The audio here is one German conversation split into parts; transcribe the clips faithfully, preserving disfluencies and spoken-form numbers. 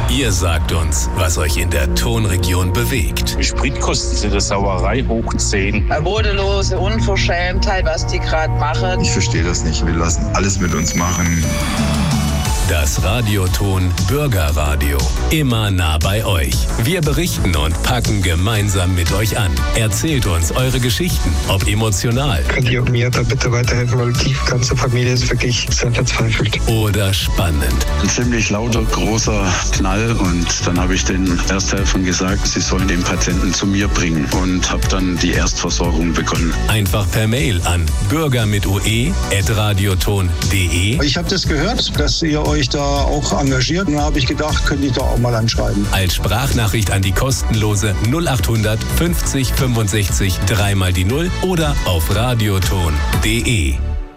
Ihr sagt uns, was euch in der Tonregion bewegt. Die Spritkosten sind eine Sauerei hoch zehn. Eine bodenlose Unverschämtheit, was die gerade machen. Ich verstehe das nicht. Wir lassen alles mit uns machen. Das Radioton Bürgerradio. Immer nah bei euch. Wir berichten und packen gemeinsam mit euch an. Erzählt uns eure Geschichten, ob emotional. Könnt ihr mir da bitte weiterhelfen, weil die ganze Familie ist wirklich sehr verzweifelt. Oder spannend. Ein ziemlich lauter, großer Knall und dann habe ich den Ersthelfern gesagt, sie sollen den Patienten zu mir bringen und habe dann die Erstversorgung begonnen. Einfach per Mail an bürger mit ue at radioton punkt de. Ich habe das gehört, dass ihr euch da auch engagiert. Und da habe ich gedacht, könnte ich doch auch mal anschreiben. Als Sprachnachricht an die kostenlose null acht hundert fünfzig fünfundsechzig dreimal die Null oder auf radioton punkt de.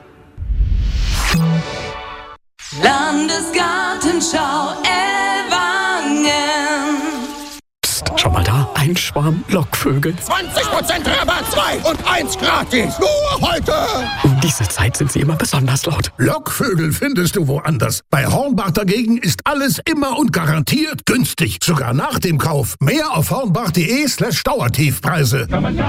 Landesgartenschau Ellwangen. Psst, schau mal da, ein Schwarm Lockvögel. zwanzig Prozent Rabatt, zwei und eins gratis. Nur heute. Um diese Zeit sind sie immer besonders laut. Lockvögel findest du woanders. Bei Hornbach dagegen ist alles immer und garantiert günstig. Sogar nach dem Kauf. Mehr auf hornbach.de slash Dauertiefpreise.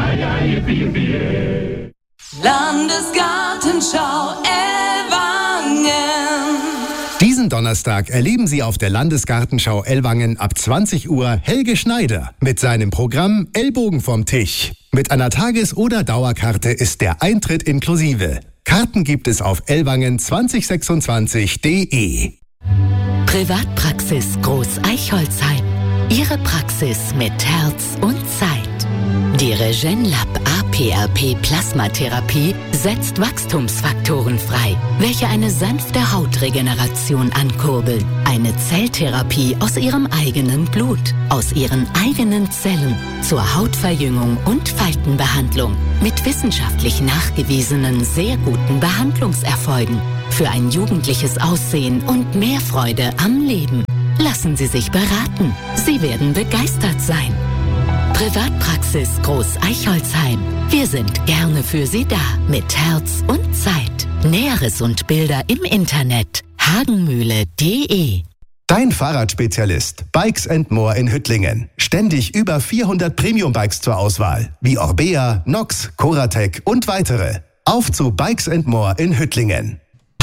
Landesgartenschau Ellwangen. Diesen Donnerstag erleben Sie auf der Landesgartenschau Ellwangen ab zwanzig Uhr Helge Schneider mit seinem Programm Ellbogen vom Tisch. Mit einer Tages- oder Dauerkarte ist der Eintritt inklusive. Karten gibt es auf ellwangen zwanzig sechsundzwanzig punkt de. Privatpraxis Groß Eichholzheim. Ihre Praxis mit Herz und Zeit. Die Regenlab A P R P Plasmatherapie setzt Wachstumsfaktoren frei, welche eine sanfte Hautregeneration ankurbeln. Eine Zelltherapie aus ihrem eigenen Blut, aus ihren eigenen Zellen zur Hautverjüngung und Faltenbehandlung mit wissenschaftlich nachgewiesenen sehr guten Behandlungserfolgen für ein jugendliches Aussehen und mehr Freude am Leben. Lassen Sie sich beraten. Sie werden begeistert sein. Privatpraxis Groß Eichholzheim. Wir sind gerne für Sie da mit Herz und Zeit. Näheres und Bilder im Internet hagenmühle punkt de. Dein Fahrradspezialist Bikes and More in Hüttlingen. Ständig über vierhundert Premium-Bikes zur Auswahl, wie Orbea, Nox, Coratec und weitere. Auf zu Bikes and More in Hüttlingen.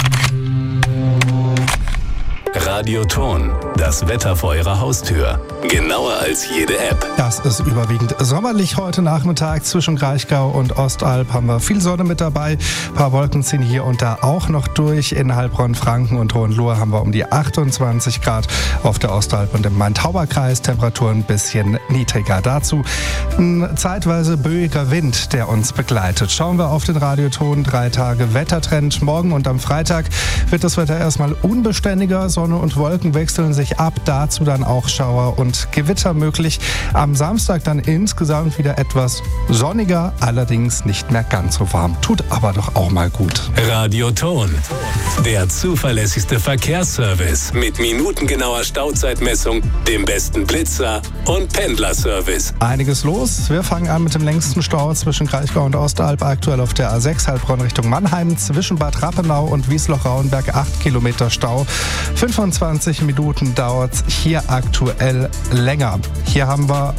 Radioton, das Wetter vor Ihrer Haustür. Genauer als jede App. Das ist überwiegend sommerlich heute Nachmittag. Zwischen Kraichgau und Ostalb haben wir viel Sonne mit dabei. Ein paar Wolken ziehen hier und da auch noch durch. In Heilbronn, Franken und Hohenlohe haben wir um die achtundzwanzig Grad. Auf der Ostalb und im Main-Tauber-Kreis Temperaturen ein bisschen niedriger. Dazu ein zeitweise böiger Wind, der uns begleitet. Schauen wir auf den Radioton. Drei Tage Wettertrend. Morgen und am Freitag wird das Wetter erstmal unbeständiger. Sonne und Wolken wechseln sich ab, dazu dann auch Schauer und Gewitter möglich. Am Samstag dann insgesamt wieder etwas sonniger, allerdings nicht mehr ganz so warm. Tut aber doch auch mal gut. Radioton, der zuverlässigste Verkehrsservice mit minutengenauer Stauzeitmessung, dem besten Blitzer und Pendlerservice. Einiges los. Wir fangen an mit dem längsten Stau zwischen Kraichgau und Ostalb, aktuell auf der A sechs Heilbronn Richtung Mannheim, zwischen Bad Rappenau und Wiesloch-Rauenberg acht Kilometer Stau. fünfundzwanzig Minuten dauert es hier aktuell länger. Hier haben wir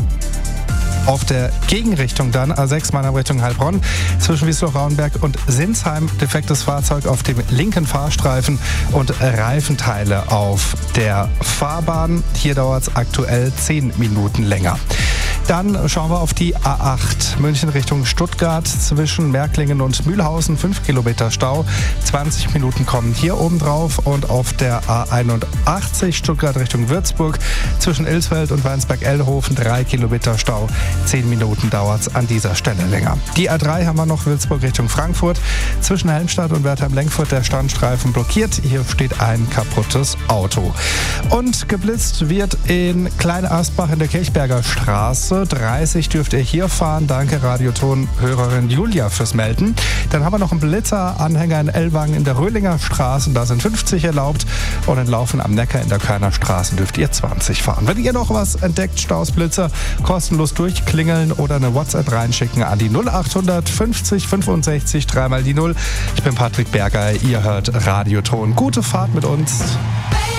auf der Gegenrichtung dann A sechs Mannheim Richtung Heilbronn zwischen Wiesloch-Rauenberg und Sinsheim defektes Fahrzeug auf dem linken Fahrstreifen und Reifenteile auf der Fahrbahn. Hier dauert es aktuell zehn Minuten länger. Dann schauen wir auf die A acht München Richtung Stuttgart zwischen Märklingen und Mühlhausen, fünf Kilometer Stau, zwanzig Minuten kommen hier oben drauf. Und auf der A einundachtzig Stuttgart Richtung Würzburg zwischen Ilsfeld und Weinsberg-Ellhofen, drei Kilometer Stau, zehn Minuten dauert es an dieser Stelle länger. Die A drei haben wir noch Würzburg Richtung Frankfurt zwischen Helmstadt und Wertheim-Lenkfurt, der Standstreifen blockiert. Hier steht ein kaputtes Auto. Und geblitzt wird in Kleinasbach in der Kirchberger Straße. dreißig dürft ihr hier fahren. Danke Radioton-Hörerin Julia fürs Melden. Dann haben wir noch einen Blitzer-Anhänger in Ellwangen in der Röhlinger Straße. Da sind fünfzig erlaubt. Und in Laufen am Neckar in der Körner Straße dürft ihr zwanzig fahren. Wenn ihr noch was entdeckt, Staus, Blitzer, kostenlos durchklingeln oder eine WhatsApp reinschicken an die null acht hundert fünfzig fünfundsechzig dreimal die Null. Ich bin Patrick Berger. Ihr hört Radioton. Gute Fahrt mit uns.